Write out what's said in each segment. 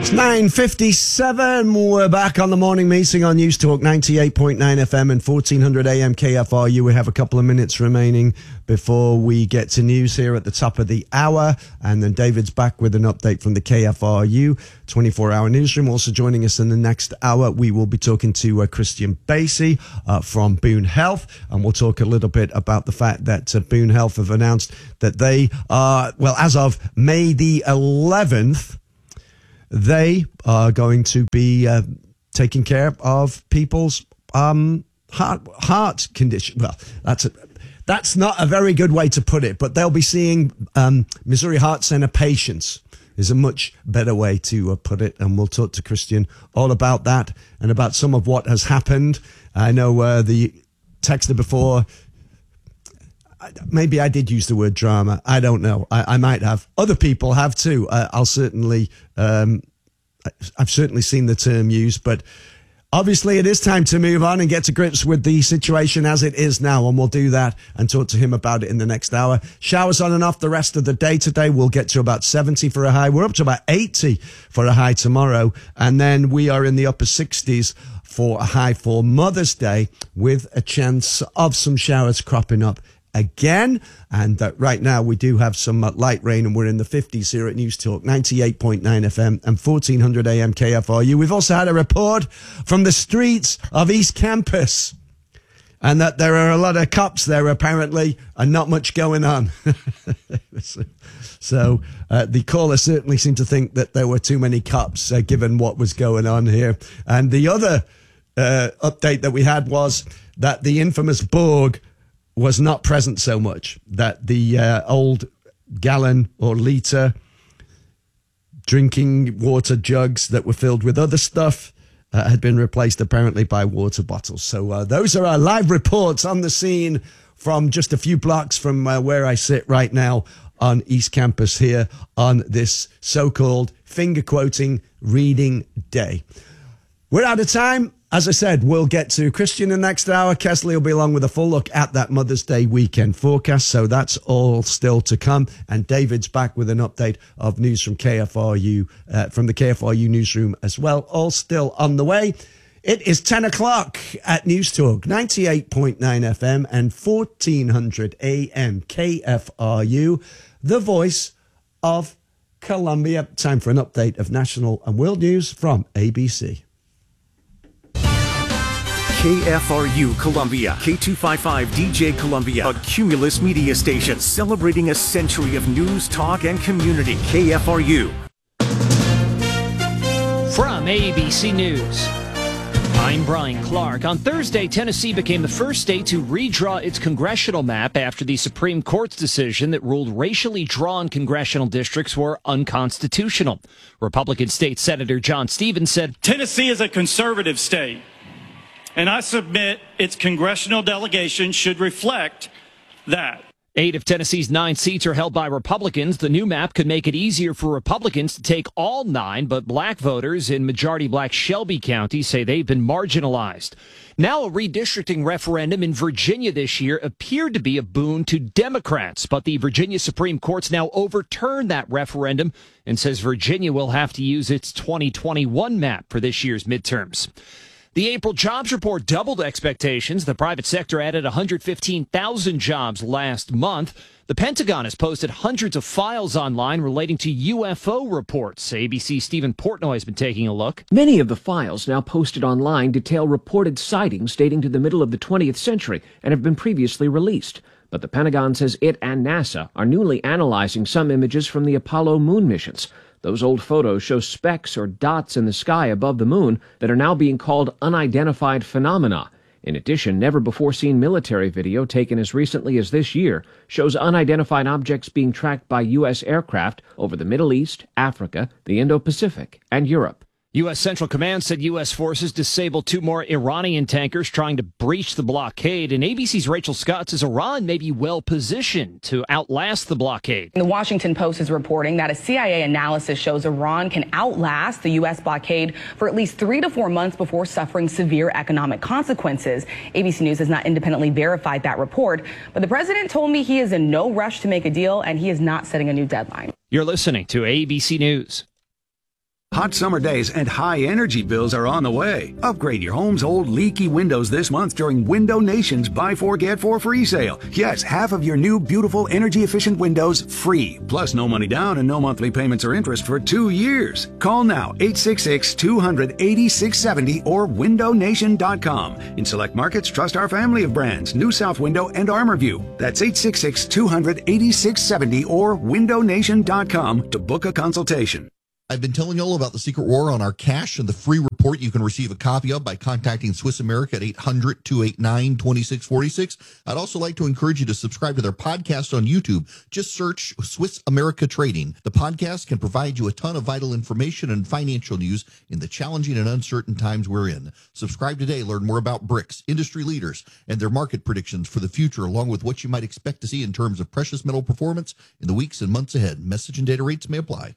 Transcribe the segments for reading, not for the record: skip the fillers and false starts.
It's 9:57. We're back on the morning meeting on News Talk 98.9 FM and 1400 AM KFRU. We have a couple of minutes remaining before we get to news here at the top of the hour. And then David's back with an update from the KFRU 24-hour newsroom. Also joining us in the next hour, we will be talking to Christian Basey from Boone Health. And we'll talk a little bit about the fact that Boone Health have announced that they are, well, as of May the 11th, they are going to be taking care of people's heart condition. Well, that's not a very good way to put it, but they'll be seeing Missouri Heart Center patients is a much better way to put it. And we'll talk to Christian all about that and about some of what has happened. I know the texter before, maybe I did use the word drama. I don't know. I might have. Other people have too. I've certainly seen the term used, but obviously it is time to move on and get to grips with the situation as it is now. And we'll do that and talk to him about it in the next hour. Showers on and off the rest of the day today. We'll get to about 70 for a high. We're up to about 80 for a high tomorrow. And then we are in the upper 60s for a high for Mother's Day with a chance of some showers cropping up again. And right now we do have some light rain and we're in the 50s here at News Talk 98.9 FM and 1400 AM KFRU. We've also had a report from the streets of East Campus and that there are a lot of cops there apparently and not much going on. So the caller certainly seemed to think that there were too many cops given what was going on here. And the other update that we had was that the infamous Borg was not present so much, that the old gallon or litre drinking water jugs that were filled with other stuff had been replaced apparently by water bottles. So those are our live reports on the scene from just a few blocks from where I sit right now on East Campus here on this so-called finger-quoting reading day. We're out of time. As I said, we'll get to Christian in the next hour. Kesley will be along with a full look at that Mother's Day weekend forecast. So that's all still to come. And David's back with an update of news from KFRU, from the KFRU newsroom as well. All still on the way. It is 10 o'clock at News Talk, 98.9 FM and 1400 AM KFRU, the voice of Columbia. Time for an update of national and world news from ABC. KFRU Columbia, K255 DJ Columbia, a Cumulus media station celebrating a century of news, talk, and community. KFRU. From ABC News, I'm Brian Clark. On Thursday, Tennessee became the first state to redraw its congressional map after the Supreme Court's decision that ruled racially drawn congressional districts were unconstitutional. Republican State Senator John Stevens said, Tennessee is a conservative state, and I submit its congressional delegation should reflect that. 8 of Tennessee's 9 seats are held by Republicans. The new map could make it easier for Republicans to take all 9, but black voters in majority black Shelby County say they've been marginalized. Now a redistricting referendum in Virginia this year appeared to be a boon to Democrats, but the Virginia Supreme Court's now overturned that referendum and says Virginia will have to use its 2021 map for this year's midterms. The April jobs report doubled expectations. The private sector added 115,000 jobs last month. The Pentagon has posted hundreds of files online relating to UFO reports. ABC's Stephen Portnoy has been taking a look. Many of the files now posted online detail reported sightings dating to the middle of the 20th century and have been previously released. But the Pentagon says it and NASA are newly analyzing some images from the Apollo moon missions. Those old photos show specks or dots in the sky above the moon that are now being called unidentified phenomena. In addition, never-before-seen military video taken as recently as this year shows unidentified objects being tracked by U.S. aircraft over the Middle East, Africa, the Indo-Pacific, and Europe. U.S. Central Command said U.S. forces disabled 2 more Iranian tankers trying to breach the blockade. And ABC's Rachel Scott says Iran may be well positioned to outlast the blockade. The Washington Post is reporting that a CIA analysis shows Iran can outlast the U.S. blockade for at least 3 to 4 months before suffering severe economic consequences. ABC News has not independently verified that report, but the president told me he is in no rush to make a deal and he is not setting a new deadline. You're listening to ABC News. Hot summer days and high energy bills are on the way. Upgrade your home's old leaky windows this month during Window Nation's Buy 4 Get 4 free sale. Yes, half of your new beautiful energy efficient windows free. Plus no money down and no monthly payments or interest for 2 years. Call now 866-200-8670 or windownation.com. In select markets, trust our family of brands, New South Window and ArmorView. That's 866-200-8670 or windownation.com to book a consultation. I've been telling you all about the Secret War on our cash and the free report you can receive a copy of by contacting Swiss America at 800-289-2646. I'd also like to encourage you to subscribe to their podcast on YouTube. Just search Swiss America Trading. The podcast can provide you a ton of vital information and financial news in the challenging and uncertain times we're in. Subscribe today. Learn more about BRICS, industry leaders, and their market predictions for the future, along with what you might expect to see in terms of precious metal performance in the weeks and months ahead. Message and data rates may apply.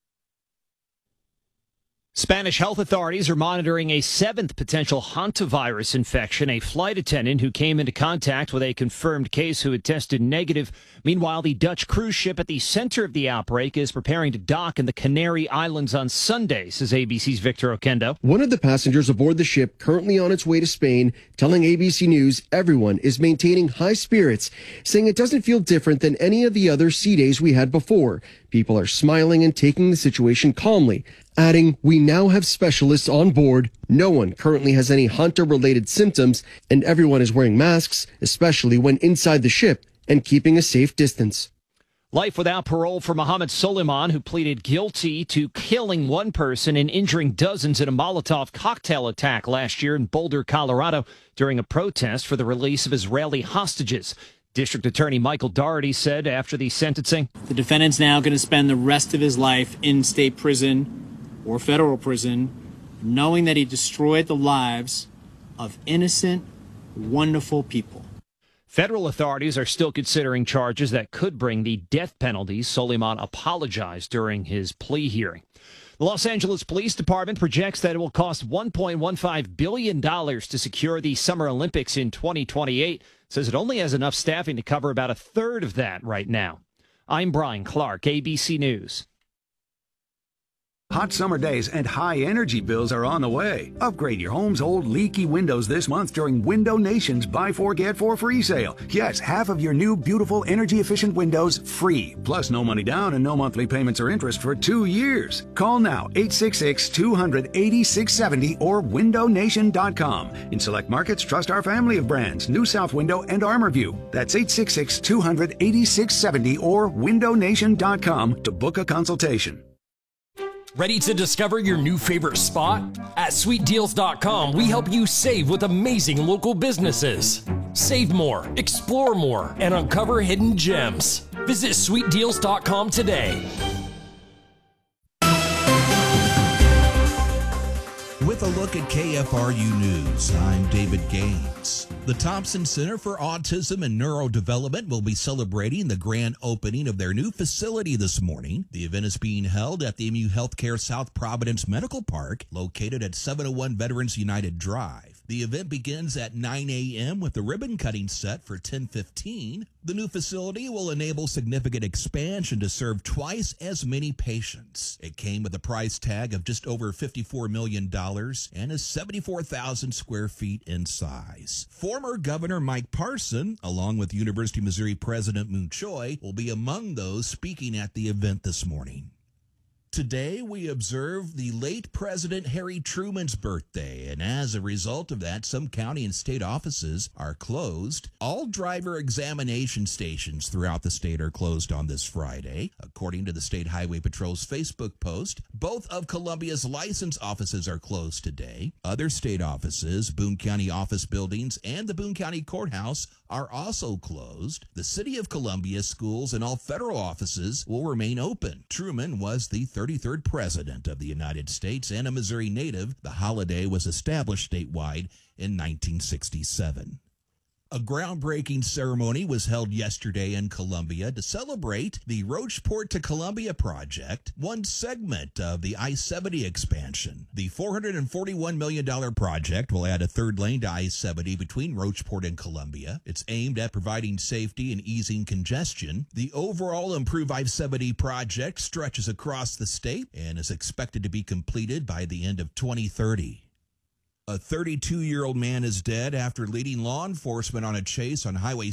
Spanish health authorities are monitoring a 7th potential hantavirus infection, a flight attendant who came into contact with a confirmed case who had tested negative. Meanwhile, the Dutch cruise ship at the center of the outbreak is preparing to dock in the Canary Islands on Sunday, says ABC's Victor Oquendo. One of the passengers aboard the ship, currently on its way to Spain, telling ABC News everyone is maintaining high spirits, saying it doesn't feel different than any of the other sea days we had before. People are smiling and taking the situation calmly, adding, "We now have specialists on board. No one currently has any Hanta-related symptoms, and everyone is wearing masks, especially when inside the ship, and keeping a safe distance." Life without parole for Mohammed Soleiman, who pleaded guilty to killing one person and injuring dozens in a Molotov cocktail attack last year in Boulder, Colorado, during a protest for the release of Israeli hostages. District Attorney Michael Doherty said after the sentencing, "The defendant's now going to spend the rest of his life in state prison or federal prison, knowing that he destroyed the lives of innocent, wonderful people." Federal authorities are still considering charges that could bring the death penalty. Soleiman apologized during his plea hearing. The Los Angeles Police Department projects that it will cost $1.15 billion to secure the Summer Olympics in 2028. Says it only has enough staffing to cover about a third of that right now. I'm Brian Clark, ABC News. Hot summer days and high energy bills are on the way. Upgrade your home's old leaky windows this month during Window Nation's Buy 4 Get 4 free sale. Yes, half of your new beautiful energy efficient windows free. Plus no money down and no monthly payments or interest for 2 years. Call now 866-200-8670 or windownation.com. In select markets, trust our family of brands, New South Window and ArmorView. That's 866-200-8670 or windownation.com to book a consultation. Ready to discover your new favorite spot? At sweetdeals.com, we help you save with amazing local businesses. Save more, explore more, and uncover hidden gems. Visit sweetdeals.com today. With a look at KFRU News, I'm David Gaines. The Thompson Center for Autism and Neurodevelopment will be celebrating the grand opening of their new facility this morning. The event is being held at the MU Healthcare South Providence Medical Park, located at 701 Veterans United Drive. The event begins at 9 a.m. with the ribbon cutting set for 10:15. The new facility will enable significant expansion to serve twice as many patients. It came with a price tag of just over $54 million and is 74,000 square feet in size. Former Governor Mike Parson, along with University of Missouri President Moon Choi, will be among those speaking at the event this morning. Today, we observe the late President Harry Truman's birthday, and as a result of that, some county and state offices are closed. All driver examination stations throughout the state are closed on this Friday. According to the State Highway Patrol's Facebook post, both of Columbia's license offices are closed today. Other state offices, Boone County office buildings, and the Boone County Courthouse are also closed. The City of Columbia schools and all federal offices will remain open. Truman was the 33rd President of the United States and a Missouri native. The holiday was established statewide in 1967. A groundbreaking ceremony was held yesterday in Columbia to celebrate the Rocheport to Columbia project, one segment of the I-70 expansion. The $441 million project will add a third lane to I-70 between Rocheport and Columbia. It's aimed at providing safety and easing congestion. The overall improved I-70 project stretches across the state and is expected to be completed by the end of 2030. A 32-year-old man is dead after leading law enforcement on a chase on Highway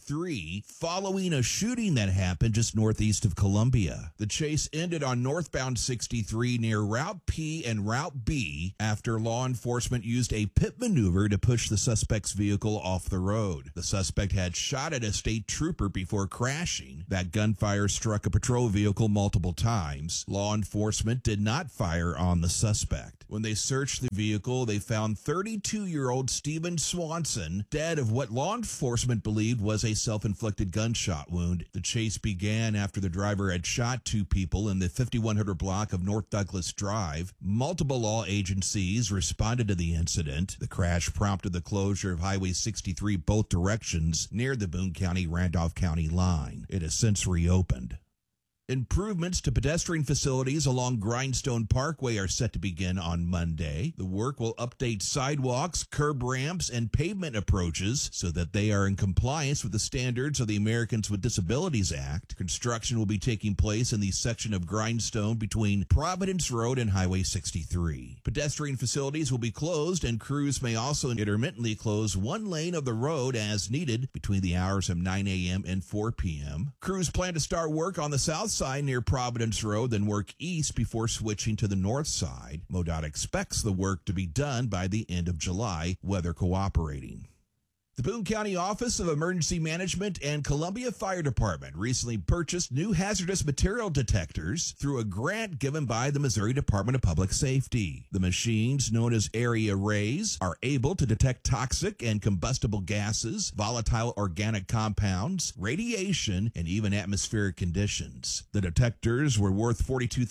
63 following a shooting that happened just northeast of Columbia. The chase ended on northbound 63 near Route P and Route B after law enforcement used a pit maneuver to push the suspect's vehicle off the road. The suspect had shot at a state trooper before crashing. That gunfire struck a patrol vehicle multiple times. Law enforcement did not fire on the suspect. When they searched the vehicle, they found 32-year-old Stephen Swanson dead of what law enforcement believed was a self-inflicted gunshot wound. The chase began after the driver had shot two people in the 5100 block of North Douglas Drive. Multiple law agencies responded to the incident. The crash prompted the closure of Highway 63 both directions near the Boone County-Randolph County line. It has since reopened. Improvements to pedestrian facilities along Grindstone Parkway are set to begin on Monday. The work will update sidewalks, curb ramps, and pavement approaches so that they are in compliance with the standards of the Americans with Disabilities Act. Construction will be taking place in the section of Grindstone between Providence Road and Highway 63. Pedestrian facilities will be closed, and crews may also intermittently close one lane of the road as needed between the hours of 9 a.m. and 4 p.m. Crews plan to start work on the south side near Providence Road, then work east before switching to the north side. MoDOT expects the work to be done by the end of July, weather cooperating. The Boone County Office of Emergency Management and Columbia Fire Department recently purchased new hazardous material detectors through a grant given by the Missouri Department of Public Safety. The machines, known as area arrays, are able to detect toxic and combustible gases, volatile organic compounds, radiation, and even atmospheric conditions. The detectors were worth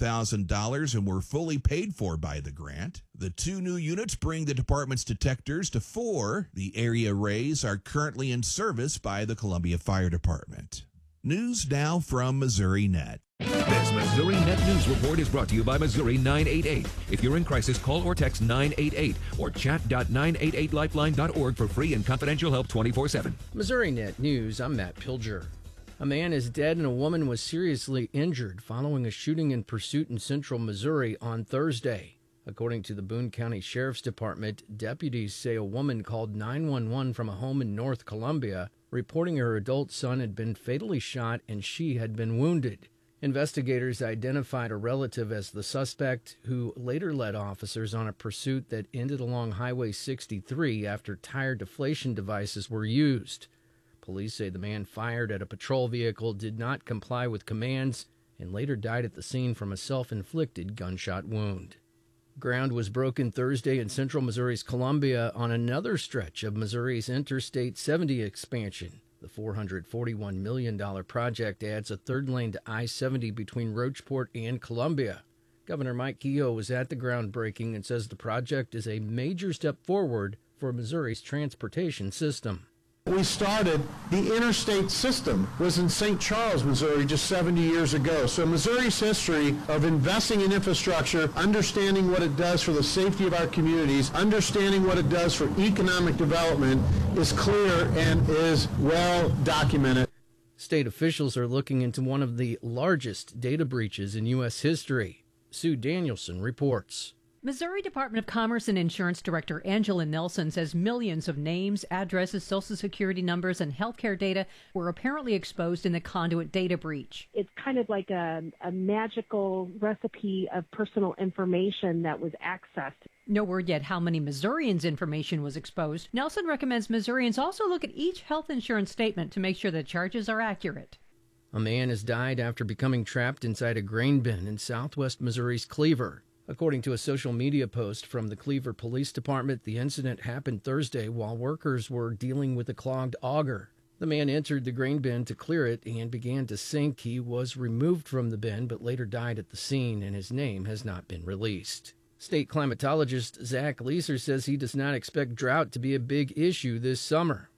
$42,000 and were fully paid for by the grant. The two new units bring the department's detectors to 4. The area arrays are currently in service by the Columbia Fire Department. News now from Missouri Net. This Missouri Net News Report is brought to you by Missouri 988. If you're in crisis, call or text 988 or chat.988lifeline.org for free and confidential help 24/7. Missouri Net News, I'm Matt Pilger. A man is dead and a woman was seriously injured following a shooting in Pursuit in central Missouri on Thursday. According to the Boone County Sheriff's Department, deputies say a woman called 911 from a home in North Columbia, reporting her adult son had been fatally shot and she had been wounded. Investigators identified a relative as the suspect, who later led officers on a pursuit that ended along Highway 63 after tire deflation devices were used. Police say the man fired at a patrol vehicle, did not comply with commands, and later died at the scene from a self-inflicted gunshot wound. Ground was broken Thursday in central Missouri's Columbia on another stretch of Missouri's Interstate 70 expansion. The $441 million project adds a third lane to I-70 between Rocheport and Columbia. Governor Mike Kehoe was at the groundbreaking and says the project is a major step forward for Missouri's transportation system. We started, the interstate system was in St. Charles, Missouri just 70 years ago. So Missouri's history of investing in infrastructure, understanding what it does for the safety of our communities, understanding what it does for economic development is clear and is well documented. State officials are looking into one of the largest data breaches in U.S. history. Sue Danielson reports. Missouri Department of Commerce and Insurance Director Angela Nelson says millions of names, addresses, Social Security numbers, and healthcare data were apparently exposed in the conduit data breach. It's kind of like a magical recipe of personal information that was accessed. No word yet how many Missourians' information was exposed. Nelson recommends Missourians also look at each health insurance statement to make sure the charges are accurate. A man has died after becoming trapped inside a grain bin in southwest Missouri's Cleaver. According to a social media post from the Cleaver Police Department, the incident happened Thursday while workers were dealing with a clogged auger. The man entered the grain bin to clear it and began to sink. He was removed from the bin but later died at the scene, and his name has not been released. State climatologist Zach Leeser says he does not expect drought to be a big issue this summer.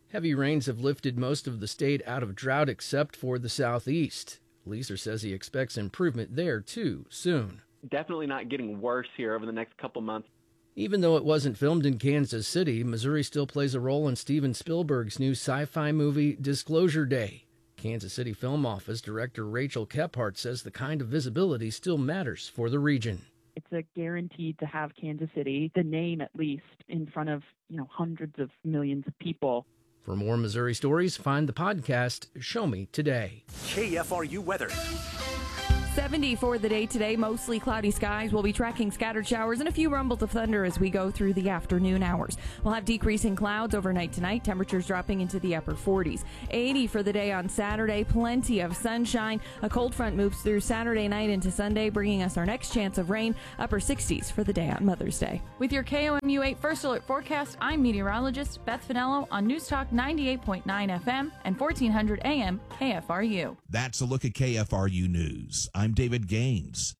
Heavy rains have lifted most of the state out of drought except for the southeast. Leeser says he expects improvement there, too, soon. Definitely not getting worse here over the next couple months. Even though it wasn't filmed in Kansas City, Missouri still plays a role in Steven Spielberg's new sci-fi movie, Disclosure Day. Kansas City Film Office Director Rachel Kephart says the kind of visibility still matters for the region. It's a guarantee to have Kansas City, the name at least, in front of, hundreds of millions of people. For more Missouri stories, find the podcast Show Me Today. KFRU weather. 70 for the day today, mostly cloudy skies. We'll be tracking scattered showers and a few rumbles of thunder as we go through the afternoon hours. We'll have decreasing clouds overnight tonight, temperatures dropping into the upper 40s. 80 for the day on Saturday, plenty of sunshine. A cold front moves through Saturday night into Sunday, bringing us our next chance of rain, upper 60s for the day on Mother's Day. With your KOMU 8 First Alert forecast, I'm meteorologist Beth Finello on News Talk 98.9 FM and 1400 AM KFRU. That's a look at KFRU News. I'm David Gaines.